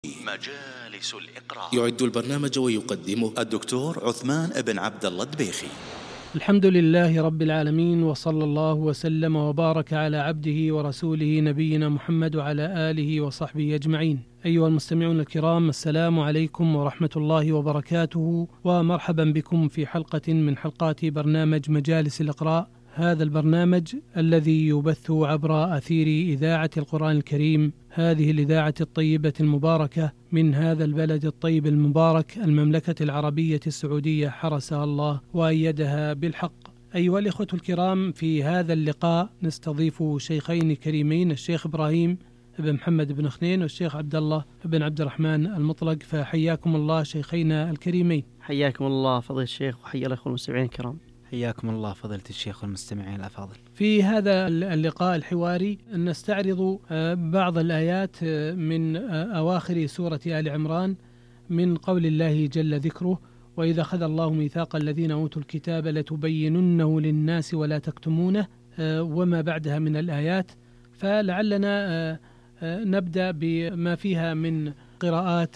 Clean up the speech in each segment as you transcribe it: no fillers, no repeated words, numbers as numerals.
مجالس الإقراء. يعد البرنامج ويقدمه الدكتور عثمان بن عبد الله الدبيخي. الحمد لله رب العالمين، وصلى الله وسلم وبارك على عبده ورسوله نبينا محمد وعلى آله وصحبه أجمعين. أيها المستمعون الكرام، السلام عليكم ورحمة الله وبركاته، ومرحبا بكم في حلقة من حلقات برنامج مجالس الإقراء. هذا البرنامج الذي يبث عبر أثير إذاعة القرآن الكريم، هذه الإذاعة الطيبة المباركة من هذا البلد الطيب المبارك، المملكة العربية السعودية، حرسها الله وأيدها بالحق. أيها الإخوة الكرام، في هذا اللقاء نستضيف شيخين كريمين، الشيخ إبراهيم بن محمد بن خنين والشيخ عبد الله بن عبد الرحمن المطلق. فحياكم الله شيخينا الكريمين. حياكم الله فضيلة الشيخ، وحيا الأخوة المستمعين الكرام. حياكم الله فضيلة الشيخ والمستمعين الأفاضل. في هذا اللقاء الحواري نستعرض بعض الآيات من أواخر سورة آل عمران، من قول الله جل ذكره: وإذا أخذ الله ميثاق الذين أوتوا الكتاب لتبيننه للناس ولا تكتمونه، وما بعدها من الآيات. فلعلنا نبدأ بما فيها من قراءات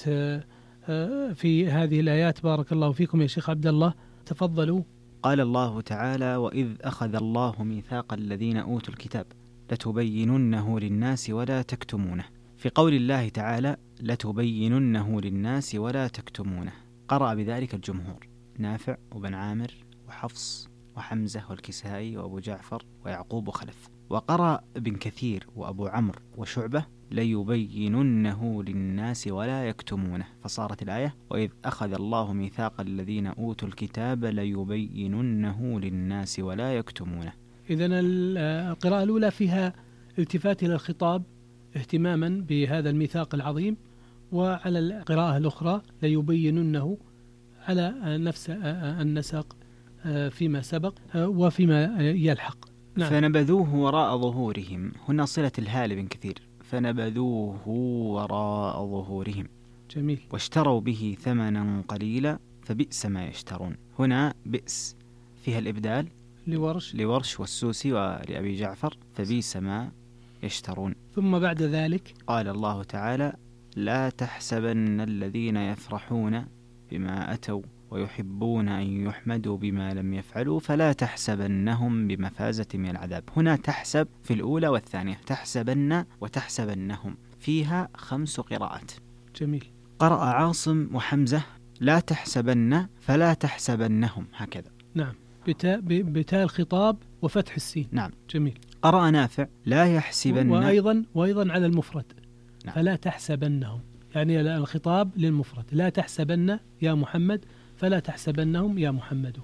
في هذه الآيات. بارك الله فيكم يا شيخ عبد الله، تفضلوا. قال الله تعالى: وإذ أخذ الله ميثاق الذين أوتوا الكتاب لتبيننه للناس ولا تكتمونه. في قول الله تعالى لتبيننه للناس ولا تكتمونه، قرأ بذلك الجمهور: نافع وبن عامر وحفص وحمزة والكسائي وأبو جعفر ويعقوب وخلف. وقرأ ابن كثير وأبو عمرو وشعبة: ليبيننه للناس ولا يكتمونه، فصارت الآية: وإذ أخذ الله ميثاق الذين أوتوا الكتاب ليبيننه للناس ولا يكتمونه. إذن القراءة الأولى فيها التفات إلى الخطاب اهتماما بهذا الميثاق العظيم، وعلى القراءة الأخرى ليبيننه على نفس النسق فيما سبق وفيما يلحق. نعم. فنبذوه وراء ظهورهم، هنا صلة الهال بن كثير، فنبذوه وراء ظهورهم. جميل. واشتروا به ثمنا قليلا فبئس ما يشترون. هنا بئس فيها الإبدال لورش والسوسي ولأبي جعفر، فبئس ما يشترون. ثم بعد ذلك قال الله تعالى: لا تحسبن الذين يفرحون بما أتوا ويحبون أن يحمدوا بما لم يفعلوا فلا تحسبنهم بمفازة من العذاب. هنا تحسب في الأولى والثانية، تحسبن وتحسبنهم، فيها 5 قراءات. جميل. قرأ عاصم وحمزة: لا تحسبن فلا تحسبنهم، هكذا. نعم، بتاء الخطاب وفتح السين. نعم. جميل. قرأ نافع: لا يحسبن، وأيضا على المفرد. نعم. فلا تحسبنهم، يعني الخطاب للمفرد: لا تحسبن يا محمد، فلا تحسبنهم يا محمد.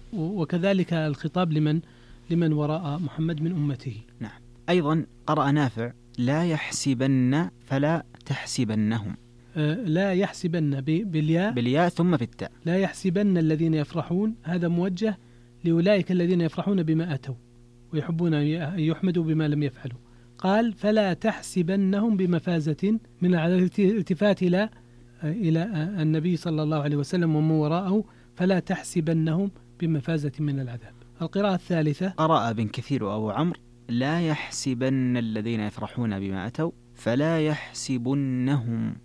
وكذلك الخطاب لمن وراء محمد من أمته. نعم. أيضا قرأ نافع: لا يحسبن فلا تحسبنهم. لا يحسبن بالياء ثم بالتاء. لا يحسبن الذين يفرحون، هذا موجه لأولئك الذين يفرحون بما أتوا ويحبون أن يحمدوا بما لم يفعلوا. قال: فلا تحسبنهم بمفازة، من الالتفات إلى النبي صلى الله عليه وسلم ومن وراءه: فلا تحسبنهم بمفازة من العذاب. القراءة الثالثة قرأ ابن كثير وأبو عمرو: لا يحسبن الذين يفرحون بما أتوا فلا يحسبنهم.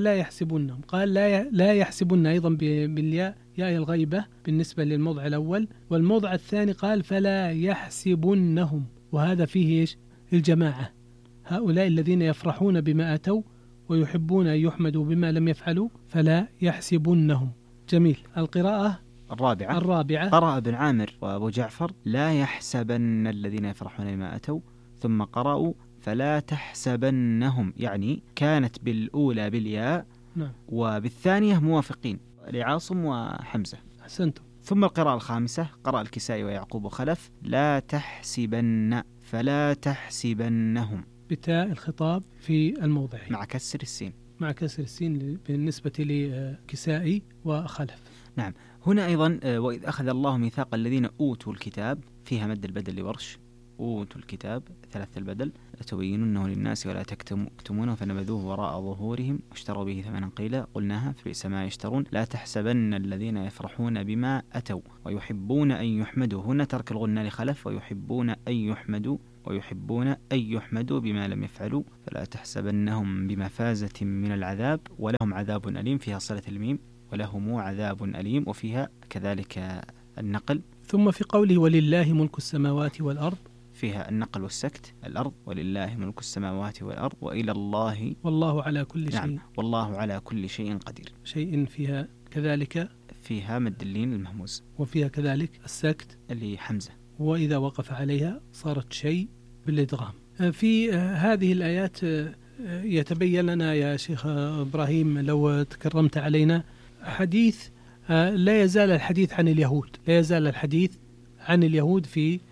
قال لا يحسبن أيضا بالياء، ياء الغيبة بالنسبة للموضع الأول. والموضع الثاني قال: فلا يحسبنهم، وهذا فيه إيش؟ الجماعة، هؤلاء الذين يفرحون بما أتوا ويحبون أن يحمدوا بما لم يفعلوا فلا يحسبنهم. جميل. القراءة الرابعة قرأ ابن عامر وأبو جعفر: لا يحسبن الذين يفرحون بما أتوا، ثم قرأوا: فلا تحسبنهم، يعني كانت بالأولى بالياء. نعم. وبالثانية موافقين لعاصم وحمزة. أحسنتم. ثم القراءة الخامسة قرأ الكسائي ويعقوب وخلف: لا تحسبن فلا تحسبنهم، بتاء الخطاب في الموضع مع كسر السين بالنسبة لكسائي وخلف. نعم. هنا أيضا وإذ أخذ الله ميثاق الذين أوتوا الكتاب، فيها مد البدل لورش: أوتوا الكتاب 3 البدل، لتبيننه للناس ولا تكتمونه فنبذوه وراء ظهورهم واشتروا به ثمنا قليلا قلناها فبئس ما يشترون. لا تحسبن الذين يفرحون بما أتوا ويحبون أن يحمدوا، هنا ترك الغنى لخلف: ويحبون أن يحمدوا ويحبون أن يحمدوا بما لم يفعلوا فلا تحسبنهم بمفازة من العذاب ولهم عذاب أليم، فيها صلة الميم ولهم عذاب أليم، وفيها كذلك النقل. ثم في قوله ولله ملك السماوات والأرض فيها النقل والسكت، الأرض ولله ملك السماوات والأرض وإلى الله والله على كل شيء. نعم، والله على كل شيء قدير. شيء فيها كذلك، فيها مد اللين المهموز، وفيها كذلك السكت اللي حمزة، وإذا وقف عليها صارت شيء بالإدغام. في هذه الآيات يتبين لنا يا شيخ إبراهيم لو تكرمت علينا حديث، لا يزال الحديث عن اليهود، لا يزال الحديث عن اليهود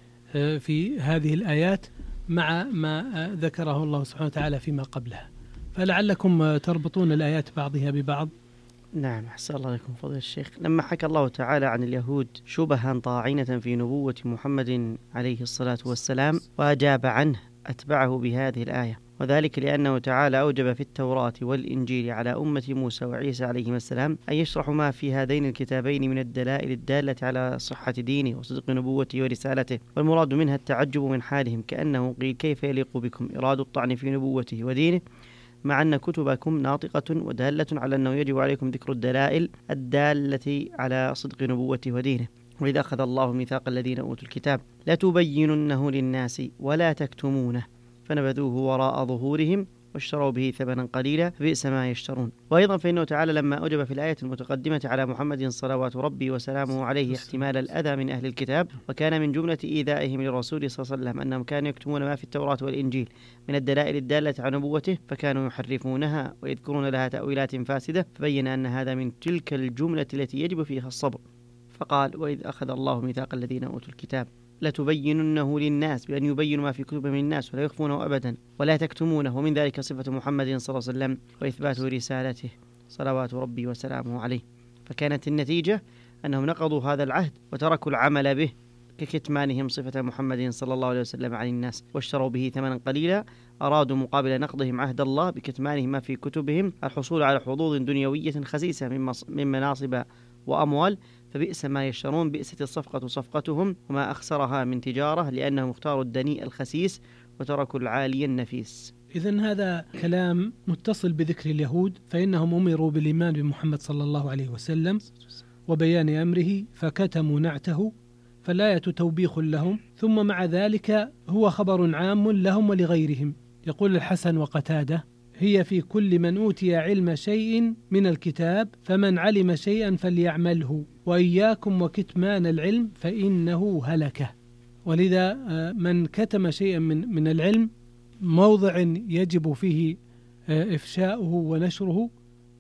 في هذه الآيات مع ما ذكره الله سبحانه وتعالى فيما قبلها، فلعلكم تربطون الآيات بعضها ببعض. نعم، أحسن الله لكم فضيلة الشيخ. لما حكى الله تعالى عن اليهود شبها طاعنة في نبوة محمد عليه الصلاة والسلام وأجاب عنه أتبعه بهذه الآية، وذلك لأنه تعالى أوجب في التوراة والإنجيل على أمة موسى وعيسى عليهما السلام أن يشرحوا ما في هذين الكتابين من الدلائل الدالة على صحة دينه وصدق نبوته ورسالته، والمراد منها التعجب من حالهم، كأنه قيل كيف يليق بكم إرادة الطعن في نبوته ودينه مع أن كتبكم ناطقة ودالة على أنه يجب عليكم ذكر الدلائل الدالة على صدق نبوته ودينه. وإذا أخذ الله ميثاق الذين أوتوا الكتاب لتبيننه للناس ولا تكتمونه فنبذوه وراء ظهورهم واشتروا به ثمنا قليلا فبئس ما يشترون. وأيضا فإنه تعالى لما أوجب في الآية المتقدمة على محمد صلوات ربي وسلامه عليه احتمال الأذى من أهل الكتاب، وكان من جملة إيذائهم للرسول صلى الله عليه وسلم أنهم كانوا يكتمون ما في التوراة والإنجيل من الدلائل الدالة على نبوته فكانوا يحرفونها ويذكرون لها تأويلات فاسدة، فبين أن هذا من تلك الجملة التي يجب فيها الصبر، فقال وإذ أخذ الله ميثاق الذين أوتوا الكتاب لتبيننه للناس، بأن يبينوا ما في كتبهم للناس ولا يخفونه أبدا ولا تكتمونه، ومن ذلك صفة محمد صلى الله عليه وسلم وإثبات رسالته صلوات ربي وسلامه عليه. فكانت النتيجة أنهم نقضوا هذا العهد وتركوا العمل به ككتمانهم صفة محمد صلى الله عليه وسلم عن الناس، واشتروا به ثمنا قليلا، أرادوا مقابل نقضهم عهد الله بكتمانهم ما في كتبهم الحصول على حظوظ دنيوية خسيسة من مناصب وأموال، فبئس ما يشترون، بئست الصفقة صفقتهم وما أخسرها من تجارة، لأنهم اختاروا الدنيء الخسيس وتركوا العالي النفيس. إذن هذا كلام متصل بذكر اليهود، فإنهم أمروا بالإيمان بمحمد صلى الله عليه وسلم وبيان أمره فكتموا نعته، فالآية توبيخ لهم، ثم مع ذلك هو خبر عام لهم ولغيرهم. يقول الحسن وقتادة هي في كل من أوتي علم شيء من الكتاب فمن علم شيئا فليعمله وإياكم وكتمان العلم فإنه هلكه. ولذا من كتم شيئا من العلم موضع يجب فيه إفشاؤه ونشره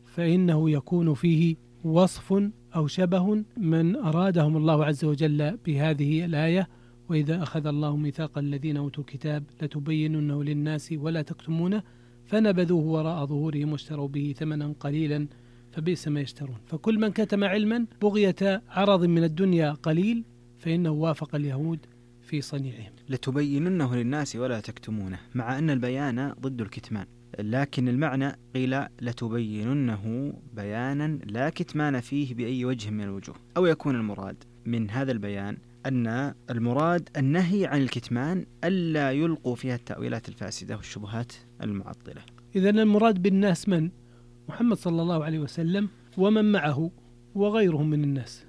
فإنه يكون فيه وصف أو شبه من أرادهم الله عز وجل بهذه الآية وإذا أخذ الله ميثاق الذين أوتوا الكتاب لتبيننه للناس ولا تكتمونه فنبذوه وراء ظهورهم واشتروا به ثمنا قليلا فبئس ما يشترون. فكل من كتم علما بغية عرض من الدنيا قليل فإنه وافق اليهود في صنيعهم. لتبيننه للناس ولا تكتمونه، مع أن البيان ضد الكتمان، لكن المعنى قيل لتبيننه بيانا لا كتمان فيه بأي وجه من الوجوه، أو يكون المراد من هذا البيان أن المراد النهي عن الكتمان ألا يلقوا فيها التأويلات الفاسدة والشبهات المعطلة. إذن المراد بالناس من؟ محمد صلى الله عليه وسلم ومن معه وغيرهم من الناس.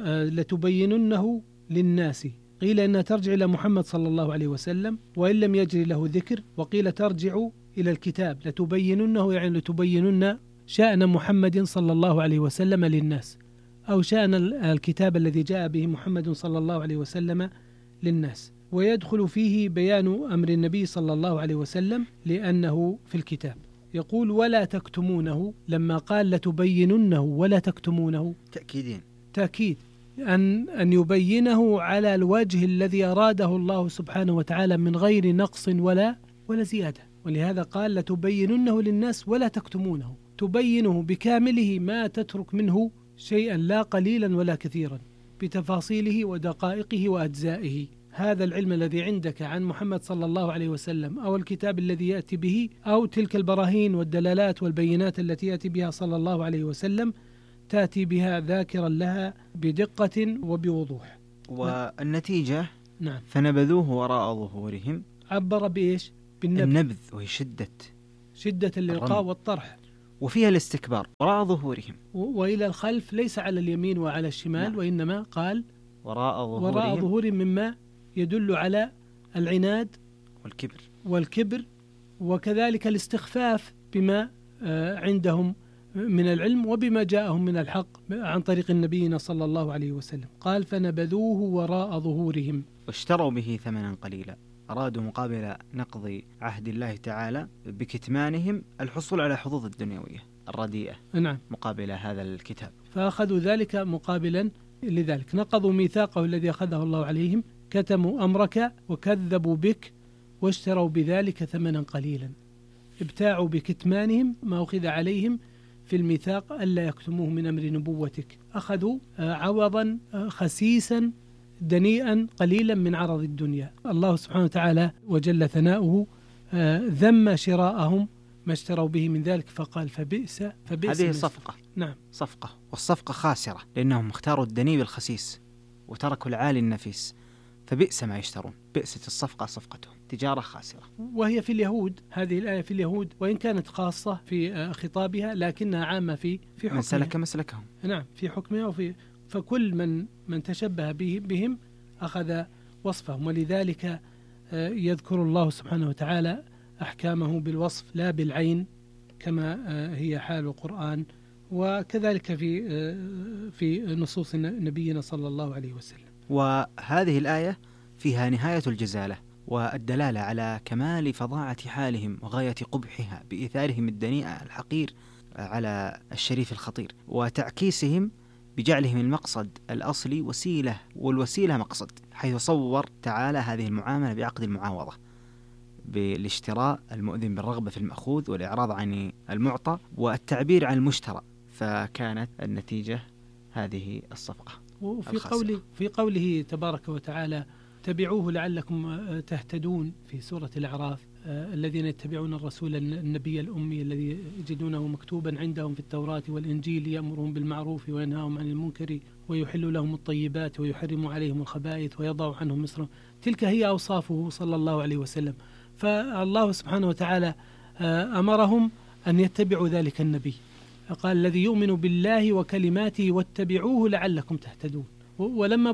فلتبيننه للناس قيل إنها ترجع إلى محمد صلى الله عليه وسلم وإن لم يجري له ذكر، وقيل ترجع إلى الكتاب لتبيننه يعني لتبينن شأن محمد صلى الله عليه وسلم للناس، أو شأن الكتاب الذي جاء به محمد صلى الله عليه وسلم للناس. ويدخل فيه بيان أمر النبي صلى الله عليه وسلم لأنه في الكتاب. يقول ولا تكتمونه، لما قال لتبيننه ولا تكتمونه تأكيدين، تأكيد أن يبينه على الوجه الذي أراده الله سبحانه وتعالى من غير نقص ولا زيادة. ولهذا قال لتبيننه للناس ولا تكتمونه، تبينه بكامله ما تترك منه شيئا لا قليلا ولا كثيرا بتفاصيله ودقائقه وأجزائه. هذا العلم الذي عندك عن محمد صلى الله عليه وسلم أو الكتاب الذي يأتي به أو تلك البراهين والدلالات والبينات التي يأتي بها صلى الله عليه وسلم تأتي بها ذاكرا لها بدقة وبوضوح. والنتيجة نعم. فنبذوه وراء ظهورهم عبر بإيش؟ بالنبذ. النبذ وهي شدة الإلقاء والطرح. وفيها الاستكبار وراء ظهورهم، وإلى الخلف ليس على اليمين وعلى الشمال، لا. وإنما قال وراء ظهورهم مما يدل على العناد والكبر، وكذلك الاستخفاف بما عندهم من العلم وبما جاءهم من الحق عن طريق النبي صلى الله عليه وسلم. قال فنبذوه وراء ظهورهم واشتروا به ثمنا قليلا، أرادوا مقابل نقض عهد الله تعالى بكتمانهم الحصول على حظوظ الدنيوية الرديئة. نعم. مقابل هذا الكتاب، فأخذوا ذلك مقابلا لذلك، نقضوا ميثاقه الذي أخذه الله عليهم، كتموا أمرك وكذبوا بك واشتروا بذلك ثمنا قليلا. ابتاعوا بكتمانهم ما أخذ عليهم في الميثاق ألا يكتموه من أمر نبوتك، أخذوا عوضا خسيسا دنيئا قليلا من عرض الدنيا. الله سبحانه وتعالى وجل ثناؤه ذم شراءهم ما اشتروا به من ذلك، فقال فبئس هذه صفقة. نعم، صفقة، والصفقة خاسرة لأنهم اختاروا الدني بالخسيس وتركوا العالي النفيس، فبئس ما يشترون، بئست الصفقة صفقتهم، تجارة خاسرة. وهي في اليهود، هذه الآية في اليهود وإن كانت خاصة في خطابها لكنها عامة في حكمها. من سلك مسلكهم. نعم، في حكمها فكل من تشبه بهم أخذ وصفهم، ولذلك يذكر الله سبحانه وتعالى أحكامه بالوصف لا بالعين كما هي حال القرآن، وكذلك في نصوص نبينا صلى الله عليه وسلم. وهذه الآية فيها نهاية الجزالة والدلالة على كمال فظاعة حالهم وغاية قبحها بإيثارهم الدنيء الحقير على الشريف الخطير، وتعكيسهم بجعلهم المقصد الأصلي وسيلة والوسيلة مقصد، حيث صور تعالى هذه المعاملة بعقد المعاوضة بالاشتراء المؤذن بالرغبة في المأخوذ والإعراض عن المعطى والتعبير عن المشترى، فكانت النتيجة هذه الصفقة. وفي قوله تبارك وتعالى تبعوه لعلكم تهتدون في سورة الأعراف، الذين يتبعون الرسول النبي الأمي الذي يجدونه مكتوبا عندهم في التوراة والإنجيل يأمرهم بالمعروف وينهاهم عن المنكر ويحل لهم الطيبات ويحرم عليهم الخبائث ويضع عنهم مصرهم. تلك هي أوصافه صلى الله عليه وسلم. فالله سبحانه وتعالى أمرهم أن يتبعوا ذلك النبي، قال الذي يؤمن بالله وكلماته واتبعوه لعلكم تهتدون. ولما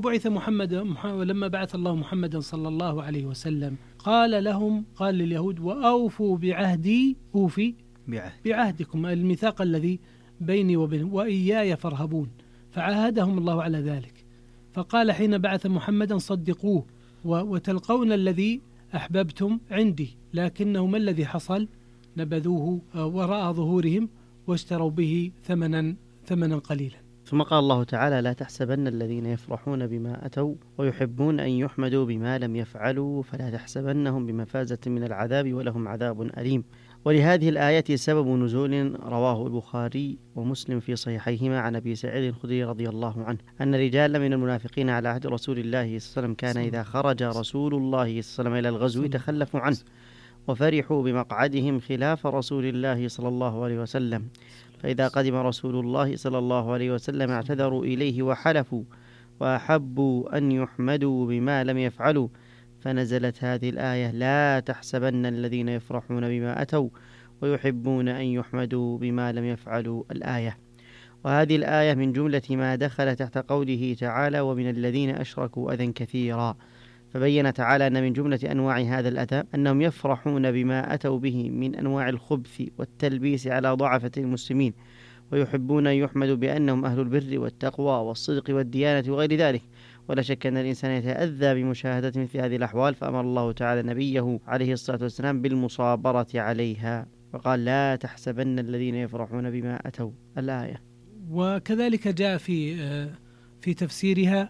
بعث الله محمدا صلى الله عليه وسلم قال لليهود وأوفوا بعهدي أوفي بعهدكم، الميثاق الذي بيني وبينكم وإياي فارهبون، فعاهدهم الله على ذلك. فقال حين بعث محمدا صدقوه وتلقون الذي أحببتم عندي، لكنه ما الذي حصل؟ نبذوه وراء ظهورهم واشتروا به ثمنا قليلا. ثم قال الله تعالى لا تحسبن الذين يفرحون بما أتوا ويحبون أن يحمدوا بما لم يفعلوا فلا تحسبنهم بمفازة من العذاب ولهم عذاب أليم. ولهذه الآية سبب نزول رواه البخاري ومسلم في صحيحيهما عن أبي سعيد الخدري رضي الله عنه أن رجالا من المنافقين على عهد رسول الله صلى الله عليه وسلم كان إذا خرج رسول الله صلى الله عليه وسلم إلى الغزو تخلفوا عنه وفرحوا بمقعدهم خلاف رسول الله صلى الله عليه وسلم، فإذا قدم رسول الله صلى الله عليه وسلم اعتذروا إليه وحلفوا وأحبوا أن يحمدوا بما لم يفعلوا، فنزلت هذه الآية لا تحسبن الذين يفرحون بما أتوا ويحبون أن يحمدوا بما لم يفعلوا الآية. وهذه الآية من جملة ما دخل تحت قوله تعالى ومن الذين أشركوا أذى كثيرا، فبين تعالى أن من جملة أنواع هذا الأذى أنهم يفرحون بما أتوا به من أنواع الخبث والتلبيس على ضعفة المسلمين، ويحبون أن يحمدوا بأنهم أهل البر والتقوى والصدق والديانة وغير ذلك. ولا شك أن الإنسان يتأذى بمشاهدة مثل هذه الأحوال، فأمر الله تعالى نبيه عليه الصلاة والسلام بالمصابرة عليها، وقال لا تحسبن الذين يفرحون بما أتوا الآية. وكذلك جاء في تفسيرها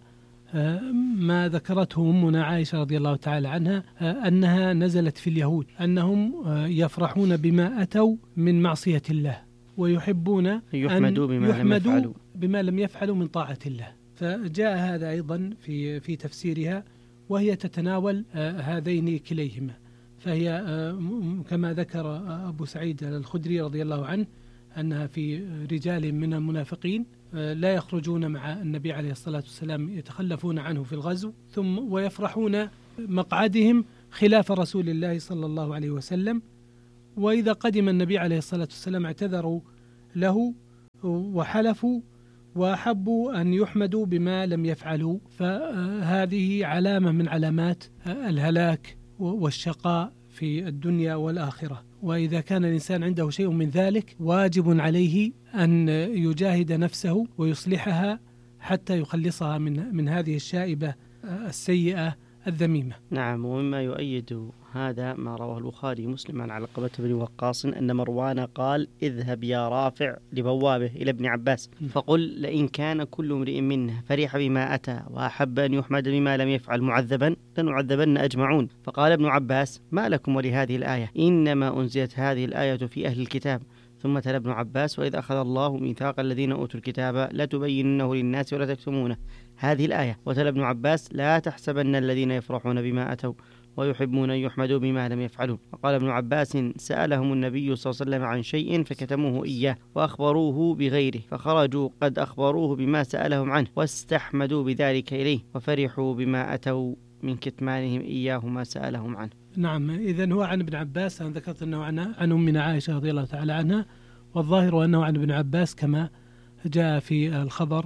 ما ذكرته أمنا عائشة رضي الله تعالى عنها أنها نزلت في اليهود أنهم يفرحون بما أتوا من معصية الله ويحبون أن يحمدوا بما لم يفعلوا من طاعة الله. فجاء هذا أيضا في تفسيرها، وهي تتناول هذين كليهما. فهي كما ذكر أبو سعيد الخدري رضي الله عنه أنها في رجال من المنافقين لا يخرجون مع النبي عليه الصلاة والسلام، يتخلفون عنه في الغزو ثم ويفرحون مقعدهم خلاف رسول الله صلى الله عليه وسلم. وإذا قدم النبي عليه الصلاة والسلام اعتذروا له وحلفوا وأحبوا أن يحمدوا بما لم يفعلوا، فهذه علامة من علامات الهلاك والشقاء في الدنيا والآخرة. وإذا كان الإنسان عنده شيء من ذلك واجب عليه أن يجاهد نفسه ويصلحها حتى يخلصها من هذه الشائبة السيئة الذميمة. نعم. ومما يؤيد هذا ما رواه البخاري مسلم عن علقمة بن وقاص أن مروان قال: اذهب يا رافع لبوابه إلى ابن عباس فقل: لئن كان كل امرئ منا فرح بما أتى وأحب أن يحمد بما لم يفعل معذبا لنعذبن أجمعون. فقال ابن عباس: ما لكم ولهذه الآية؟ إنما أنزلت هذه الآية في أهل الكتاب. ثم تلا ابن عباس: وإذ أخذ الله ميثاق الذين أوتوا الكتاب لتبيننه للناس ولا تكتمونه، هذه الآية. وتلا ابن عباس: لا تحسبن الذين يفرحون بما أتوا ويحبون أن يحمدوا بما لم يفعلوا. وقال ابن عباس: سألهم النبي صلى الله عليه وسلم عن شيء فكتموه إياه وأخبروه بغيره، فخرجوا قد أخبروه بما سألهم عنه واستحمدوا بذلك إليه وفرحوا بما أتوا من كتمانهم إياه ما سألهم عنه. نعم. إذن هو عن ابن عباس. أنا ذكرت أنه عن أمنا عائشة رضي الله تعالى عنها، والظاهر أنه عن ابن عباس كما جاء في الخبر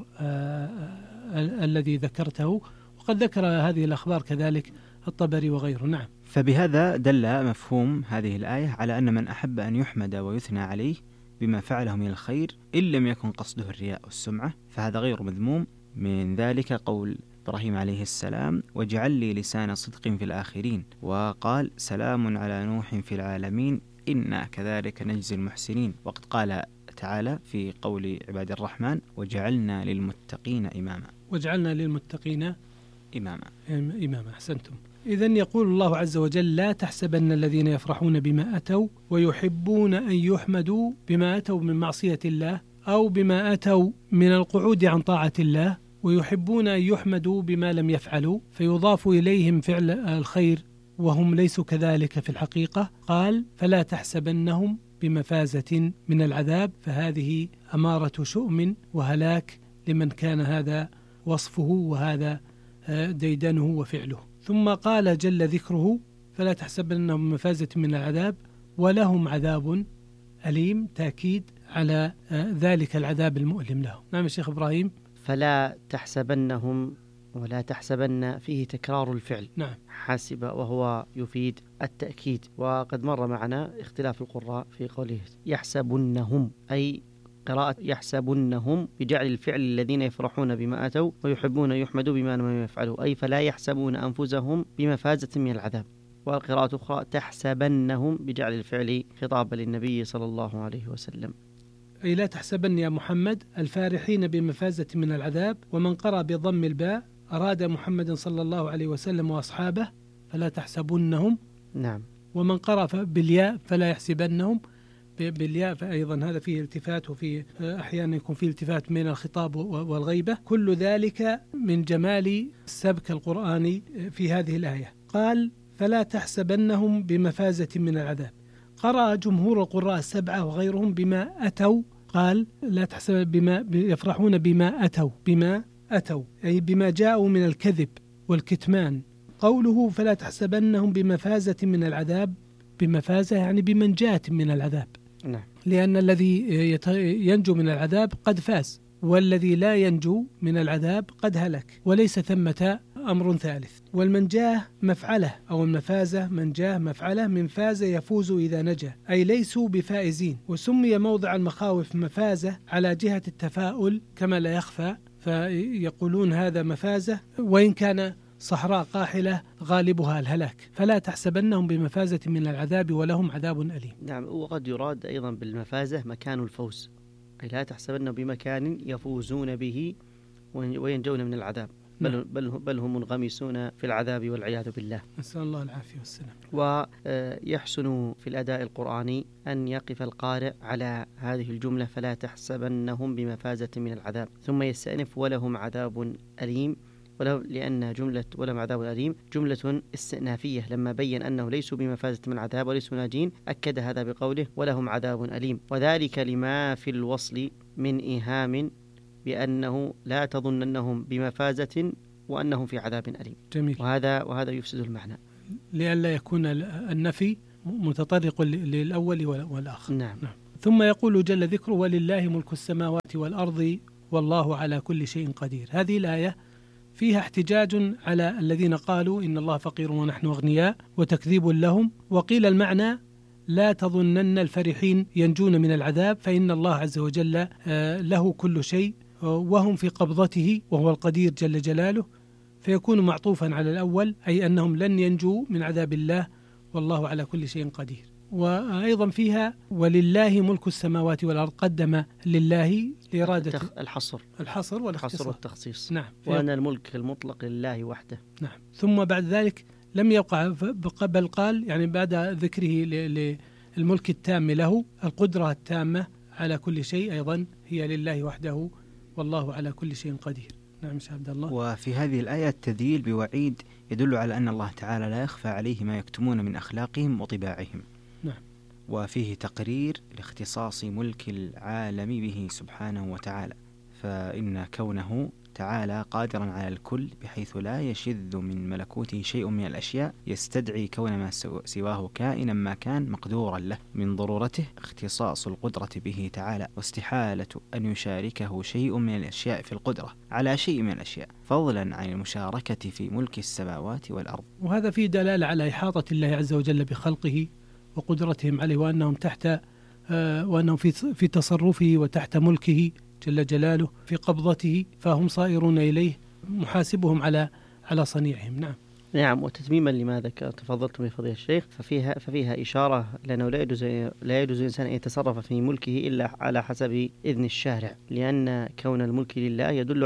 الذي ذكرته، وقد ذكر هذه الأخبار كذلك الطبري وغيره. نعم. فبهذا دل مفهوم هذه الآية على أن من أحب أن يحمد ويثنى عليه بما فعله من الخير إن لم يكن قصده الرياء والسمعة فهذا غير مذموم. من ذلك قول إبراهيم عليه السلام: واجعل لي لسان صدق في الآخرين. وقال: سلام على نوح في العالمين إنا كذلك نجزي المحسنين. وقد قال تعالى في قول عباد الرحمن: وجعلنا للمتقين إماما. وجعلنا للمتقين إماما. أحسنتم. إذن يقول الله عز وجل: لا تحسبن الذين يفرحون بما أتوا ويحبون أن يحمدوا بما أتوا من معصية الله أو بما أتوا من القعود عن طاعة الله، ويحبون أن يحمدوا بما لم يفعلوا، فيضاف إليهم فعل الخير وهم ليسوا كذلك في الحقيقة. قال: فلا تحسبنهم بمفازة من العذاب، فهذه أمارة شؤم وهلاك لمن كان هذا وصفه وهذا ديدنه وفعله. ثم قال جل ذكره: فلا تحسبنهم بمفازة من العذاب ولهم عذاب أليم، تأكيد على ذلك العذاب المؤلم لهم. نعم الشيخ إبراهيم. فلا تحسبنهم ولا تحسبن فيه تكرار الفعل. نعم. حسب وهو يفيد التأكيد. وقد مر معنا اختلاف القراء في قوله يحسبنهم، أي قراءة يحسبنهم بجعل الفعل الذين يفرحون بما أتوا ويحبون أن يحمدوا بما لم يفعلوا، أي فلا يحسبون أنفسهم بمفازة من العذاب. والقراءة أخرى تحسبنهم بجعل الفعل خطابا للنبي صلى الله عليه وسلم، أي لا تحسبن يا محمد الفارحين بمفازة من العذاب. ومن قرأ بضم الباء أراد محمد صلى الله عليه وسلم وأصحابه فلا تحسبنهم. نعم. ومن قرأ بالياء فلا يحسبنهم بالياء، فأيضا هذا فيه التفات، وفي أحيانا يكون فيه التفات من الخطاب والغيبة. كل ذلك من جمال السبك القرآني في هذه الآية. قال: فلا تحسبنهم بمفازة من العذاب. قرأ جمهور القراء السبعة وغيرهم بما أتوا. قال: لا تحسب بما يفرحون بما أتوا أي بما جاءوا من الكذب والكتمان. قوله فلا تحسبنهم بمفازة من العذاب، بمفازة يعني بمنجاة من العذاب. نعم. لأن الذي ينجو من العذاب قد فاز، والذي لا ينجو من العذاب قد هلك، وليس ثمة أمر ثالث. والمنجاه مفعلة، أو المفازة منجاه مفعلة من فاز يفوز إذا نجا، أي ليسوا بفائزين. وسمي موضع المخاوف مفازة على جهة التفاؤل كما لا يخفى، فيقولون هذا مفازة وإن كان صحراء قاحلة غالبها الهلاك. فلا تحسبنهم بمفازة من العذاب ولهم عذاب أليم. نعم. وقد يراد أيضا بالمفازة مكان الفوز، أي لا تحسبنهم بمكان يفوزون به وينجون من العذاب، بل هم منغمسون في العذاب والعياذ بالله، نسأل الله العافية والسلام. ويحسن في الأداء القرآني أن يقف القارئ على هذه الجملة فلا تحسبنهم بمفازة من العذاب، ثم يستأنف ولهم عذاب أليم، لأن جملة ولهم عذاب أليم جملة استئنافية. لما بين أنه ليسوا بمفازة من العذاب وليسوا ناجين أكد هذا بقوله ولهم عذاب أليم، وذلك لما في الوصل من إيهام بأنه لا تظن أنهم بمفازة وأنهم في عذاب أليم. جميل. وهذا يفسد المعنى. لئلا يكون النفي متطرق للأول والآخر. نعم. ثم يقول جل ذكره: ولله ملك السماوات والأرض والله على كل شيء قدير. هذه الآية فيها احتجاج على الذين قالوا إن الله فقير ونحن أغنياء وتكذيب لهم، وقيل المعنى: لا تظنن الفرحين ينجون من العذاب، فإن الله عز وجل له كل شيء وهم في قبضته وهو القدير جل جلاله، فيكون معطوفا على الأول، أي أنهم لن ينجوا من عذاب الله والله على كل شيء قدير. وأيضا فيها: ولله ملك السماوات والأرض، قدم لله لإرادة الحصر والتخصيص. نعم. وأن الملك المطلق لله وحده. نعم. ثم بعد ذلك لم يقع، بل قال يعني بعد ذكره للملك التام له، القدرة التامة على كل شيء أيضا هي لله وحده والله على كل شيء قدير. نعم شيخ عبد الله. وفي هذه الآية تذييل بوعيد يدل على أن الله تعالى لا يخفى عليه ما يكتمون من أخلاقهم وطباعهم. نعم. وفيه تقرير لاختصاص ملك العالم به سبحانه وتعالى، فإن كونه تعالى قادرا على الكل بحيث لا يشذ من ملكوته شيء من الأشياء يستدعي كون ما سواه كائنا ما كان مقدورا له. من ضرورته اختصاص القدرة به تعالى، واستحالة أن يشاركه شيء من الأشياء في القدرة على شيء من الأشياء، فضلا عن المشاركة في ملك السماوات والأرض. وهذا فيه دلالة على إحاطة الله عز وجل بخلقه وقدرتهم عليه، وأنهم وأنهم في تصرفه وتحت ملكه جل جلاله، في قبضته، فهم صائرون إليه محاسبهم على صنيعهم. نعم. نعم. وتتميما لما تفضلتم يا فضيلة الشيخ، ففيها إشارة لأنه لا يجوز الإنسان أن يتصرف في ملكه إلا على حسب إذن الشارع، لأن كون الملك لله يدل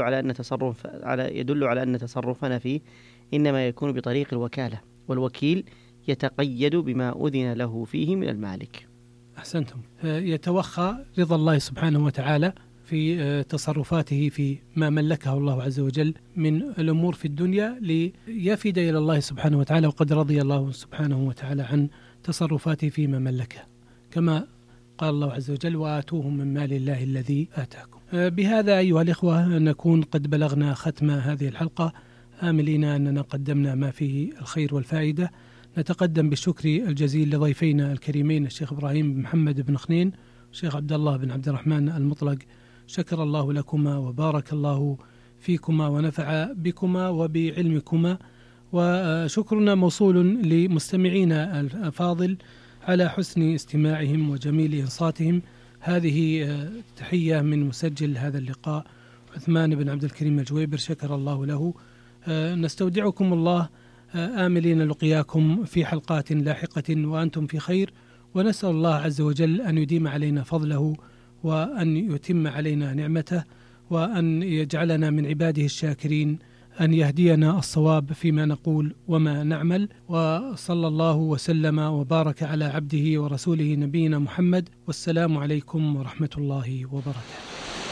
على أن تصرفنا فيه إنما يكون بطريق الوكالة، والوكيل يتقيد بما أذن له فيه من المالك. أحسنتم. يتوخى رضا الله سبحانه وتعالى في تصرفاته في ما ملكه الله عز وجل من الأمور في الدنيا ليفد إلى الله سبحانه وتعالى، وقد رضي الله سبحانه وتعالى عن تصرفاته فيما ملكه، كما قال الله عز وجل: وآتوهم من مال الله الذي آتاكم. بهذا أيها الإخوة نكون قد بلغنا ختم هذه الحلقة، آملين أننا قدمنا ما فيه الخير والفائدة. نتقدم بالشكر الجزيل لضيفينا الكريمين الشيخ إبراهيم بن محمد بن خنين والشيخ عبد الله بن عبد الرحمن المطلق. شكر الله لكما وبارك الله فيكما ونفع بكما وبعلمكما. وشكرنا موصول لمستمعينا الأفاضل على حسن استماعهم وجميل إنصاتهم. هذه تحية من مسجل هذا اللقاء عثمان بن عبد الكريم الجويبر، شكر الله له. نستودعكم الله آملين لقياكم في حلقات لاحقة وأنتم في خير، ونسأل الله عز وجل أن يديم علينا فضله وأن يتم علينا نعمته وأن يجعلنا من عباده الشاكرين، أن يهدينا الصواب فيما نقول وما نعمل. وصلى الله وسلم وبارك على عبده ورسوله نبينا محمد، والسلام عليكم ورحمة الله وبركاته.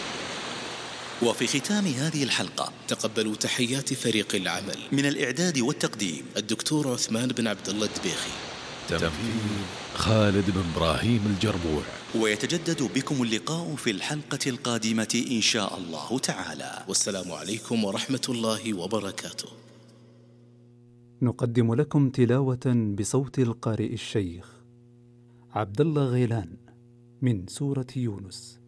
وفي ختام هذه الحلقة تقبلوا تحيات فريق العمل من الإعداد والتقديم: الدكتور عثمان بن عبد الله الدبيخي، تنفيذ خالد بن إبراهيم الجربوع. ويتجدد بكم اللقاء في الحلقة القادمة إن شاء الله تعالى، والسلام عليكم ورحمة الله وبركاته. نقدم لكم تلاوة بصوت القارئ الشيخ عبد الله غيلان من سورة يونس.